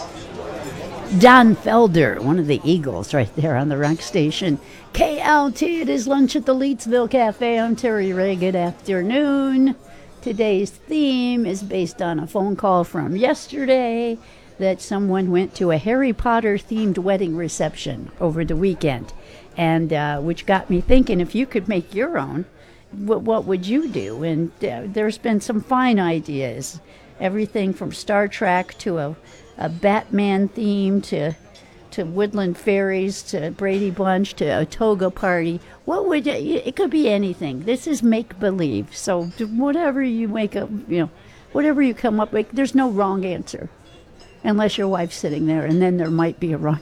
Don Felder, one of the Eagles right there on the rock station. KLT, it is lunch at the Leetsville Cafe. I'm Terry Ray. Good afternoon. Today's theme is based on a phone call from yesterday that someone went to a Harry Potter-themed wedding reception over the weekend, and which got me thinking, if you could make your own, what would you do? And there's been some fine ideas. Everything from Star Trek to a Batman theme to Woodland Fairies to Brady Bunch to a toga party. What would it could be anything. This is make believe. So whatever you make up, whatever you come up with, there's no wrong answer, unless your wife's sitting there, and then there might be a wrong.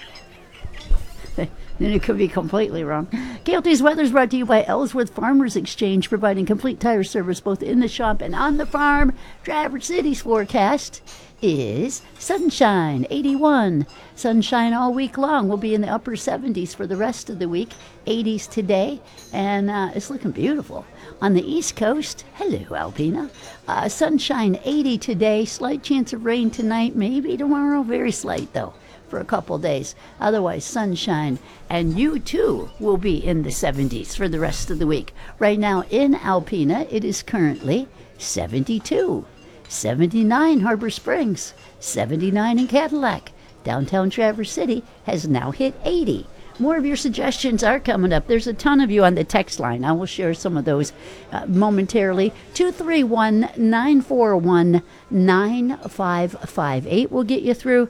Then it could be completely wrong. KLT's weather is brought to you by Ellsworth Farmers Exchange, providing complete tire service both in the shop and on the farm. Traverse City's forecast is sunshine, 81. Sunshine all week long. We'll be in the upper 70s for the rest of the week. 80s today, and it's looking beautiful. On the East Coast, hello, Alpena. Sunshine, 80 today. Slight chance of rain tonight, maybe tomorrow. Very slight, though, for a couple days. Otherwise, sunshine. And you, too, will be in the 70s for the rest of the week. Right now in Alpena, it is currently 72. 79 Harbor Springs, 79 in Cadillac. Downtown Traverse City has now hit 80. More of your suggestions are coming up. There's a ton of you on the text line. I will share some of those momentarily. 231-941-9558 will get you through.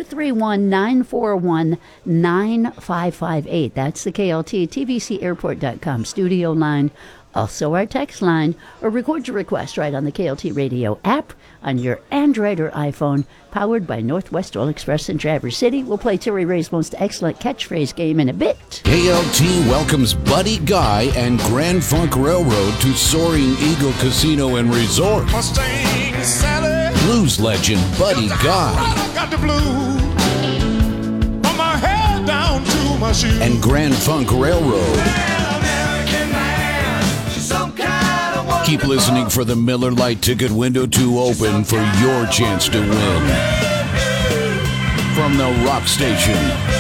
231-941-9558. That's the KLT TVCAirport.com studio line. Also our text line, or record your request right on the KLT Radio app on your Android or iPhone, powered by Northwest Oil Express in Traverse City. We'll play Terry Ray's most excellent catchphrase game in a bit. KLT welcomes Buddy Guy and Grand Funk Railroad to Soaring Eagle Casino and Resort. Mustang Sally, Blues legend Buddy Guy got the blues from my head down to my shoes. and Grand Funk Railroad. Keep listening for the Miller Lite ticket window to open for your chance to win. From the rock station,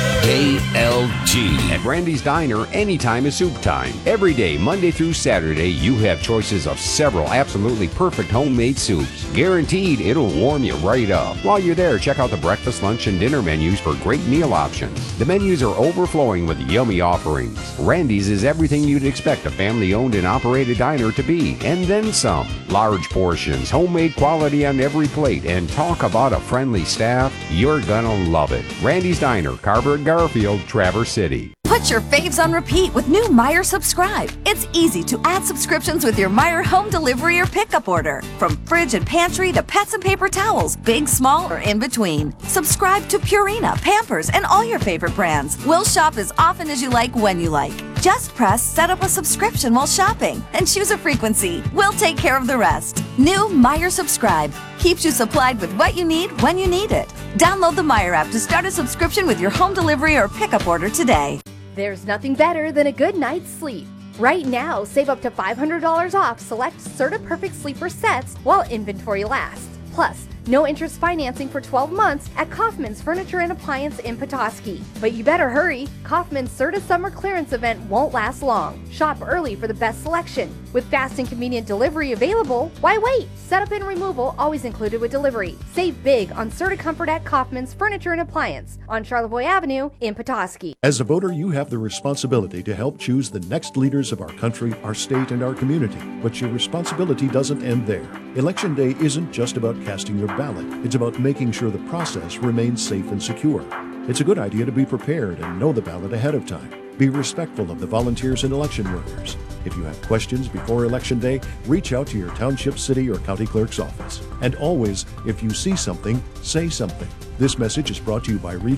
KLT. At Randy's Diner, anytime is soup time. Every day, Monday through Saturday, you have choices of several absolutely perfect homemade soups. Guaranteed, it'll warm you right up. While you're there, check out the breakfast, lunch, and dinner menus for great meal options. The menus are overflowing with yummy offerings. Randy's is everything you'd expect a family-owned and operated diner to be, and then some. Large portions, homemade quality on every plate, and talk about a friendly staff. You're gonna love it. Randy's Diner, Carver and Garfield, Traverse City. Put your faves on repeat with new Meijer Subscribe. It's easy to add subscriptions with your Meijer home delivery or pickup order. From fridge and pantry to pets and paper towels, big, small, or in between. Subscribe to Purina, Pampers, and all your favorite brands. We'll shop as often as you like when you like. Just press set up a subscription while shopping and choose a frequency. We'll take care of the rest. New Meijer Subscribe keeps you supplied with what you need when you need it. Download the Meijer app to start a subscription with your home delivery or pickup order today. There's nothing better than a good night's sleep. Right now, save up to $500 off select Serta Perfect Sleeper sets while inventory lasts. Plus, no interest financing for 12 months at Kaufman's Furniture and Appliance in Petoskey. But you better hurry. Kaufman's Serta Summer Clearance event won't last long. Shop early for the best selection. With fast and convenient delivery available, why wait? Setup and removal always included with delivery. Save big on Serta Comfort at Kaufman's Furniture and Appliance on Charlevoix Avenue in Petoskey. As a voter, you have the responsibility to help choose the next leaders of our country, our state, and our community. But your responsibility doesn't end there. Election Day isn't just about casting your ballot. It's about making sure the process remains safe and secure. It's a good idea to be prepared and know the ballot ahead of time. Be respectful of the volunteers and election workers. If you have questions before Election Day, reach out to your township, city, or county clerk's office. And always, if you see something, say something. This message is brought to you by